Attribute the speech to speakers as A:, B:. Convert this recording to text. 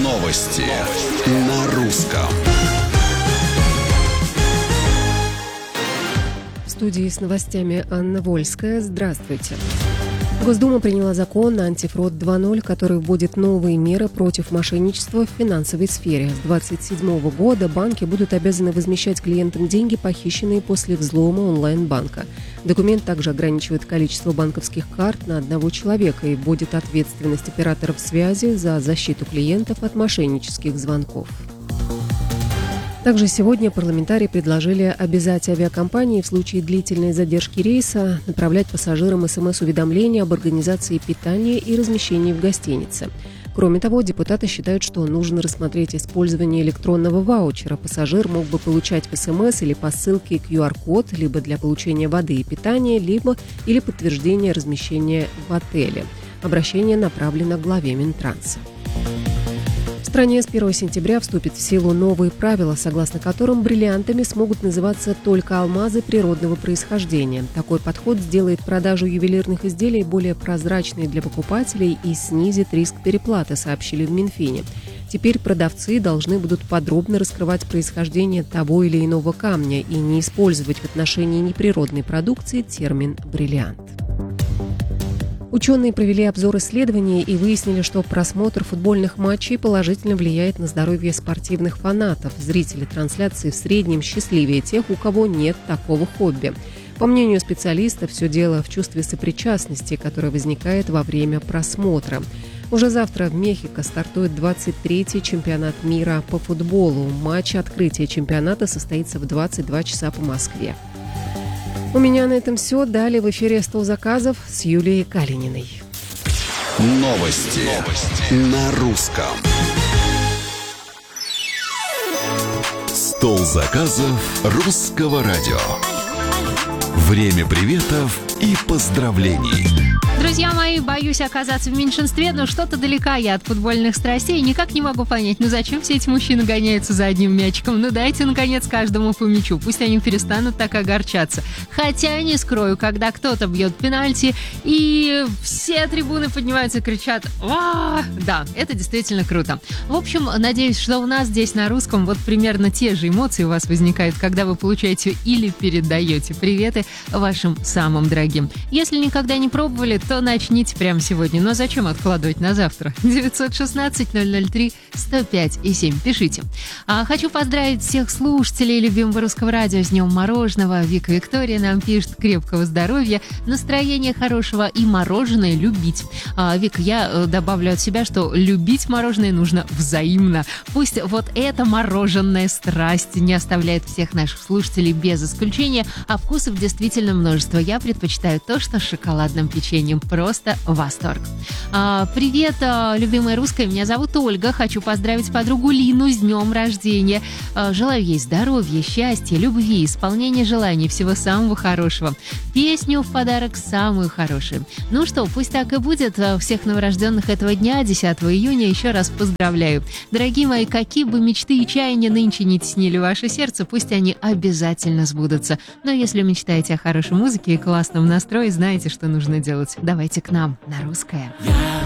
A: Новости на русском.
B: В студии с новостями Анна Вольская. Здравствуйте. Госдума приняла закон «Антифрод 2.0», который вводит новые меры против мошенничества в финансовой сфере. С 2027 года банки будут обязаны возмещать клиентам деньги, похищенные после взлома онлайн-банка. Документ также ограничивает количество банковских карт на одного человека и вводит ответственность операторов связи за защиту клиентов от мошеннических звонков. Также сегодня парламентарии предложили обязать авиакомпании в случае длительной задержки рейса направлять пассажирам СМС-уведомления об организации питания и размещении в гостинице. Кроме того, депутаты считают, что нужно рассмотреть использование электронного ваучера. Пассажир мог бы получать в СМС или по ссылке QR-код либо для получения воды и питания, либо или подтверждения размещения в отеле. Обращение направлено главе Минтранса. В стране с 1 сентября вступят в силу новые правила, согласно которым бриллиантами смогут называться только алмазы природного происхождения. Такой подход сделает продажу ювелирных изделий более прозрачной для покупателей и снизит риск переплаты, сообщили в Минфине. Теперь продавцы должны будут подробно раскрывать происхождение того или иного камня и не использовать в отношении неприродной продукции термин «бриллиант». Ученые провели обзор исследований и выяснили, что просмотр футбольных матчей положительно влияет на здоровье спортивных фанатов. Зрители трансляции в среднем счастливее тех, у кого нет такого хобби. По мнению специалистов, все дело в чувстве сопричастности, которое возникает во время просмотра. Уже завтра в Мехико стартует 23-й чемпионат мира по футболу. Матч открытия чемпионата состоится в 22 часа по Москве. У меня на этом все. Далее в эфире «100 заказов» с Юлией Калининой.
A: Новости на русском. Стол заказов русского радио. Время приветов и поздравлений.
C: Друзья мои, боюсь оказаться в меньшинстве, но что-то далека я от футбольных страстей. Никак не могу понять, зачем все эти мужчины гоняются за одним мячиком? Дайте, наконец, каждому по мячу. Пусть они перестанут так огорчаться. Хотя, не скрою, когда кто-то бьет пенальти, и все трибуны поднимаются и кричат «Ва!». Да, это действительно круто. В общем, надеюсь, что у нас здесь на русском вот примерно те же эмоции у вас возникают, когда вы получаете или передаете приветы вашим самым дорогим. Если никогда не пробовали, то начните прямо сегодня. Но зачем откладывать на завтра? 916-003-105-7. Пишите. Хочу поздравить всех слушателей любимого русского радио с Днем мороженого. Вика Виктория нам пишет: крепкого здоровья, настроения хорошего и мороженое любить. Вика, я добавлю от себя, что любить мороженое нужно взаимно. Пусть вот эта мороженая страсть не оставляет всех наших слушателей без исключения, а вкусов действительно множество. Я предпочитаю то, что с шоколадным печеньем. Просто восторг. Привет, любимая русская, меня зовут Ольга. Хочу поздравить подругу Лину с днем рождения. Желаю ей здоровья, счастья, любви, исполнения желаний, всего самого хорошего. Песню в подарок самую хорошую. Ну что, пусть так и будет. Всех новорожденных этого дня, 10 июня, еще раз поздравляю. Дорогие мои, какие бы мечты и чаяния нынче не теснили ваше сердце, пусть они обязательно сбудутся. Но если мечтаете о хорошей музыке и классном настрое, знаете, что нужно делать. Давайте к нам на русское.
D: Я